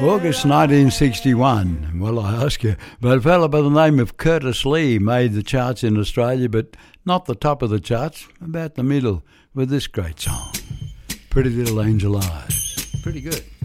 August 1961. Well, I ask you, but a fella by the name of Curtis Lee made the charts in Australia, but not the top of the charts, about the middle, with this great song, Pretty Little Angel Eyes. Pretty good.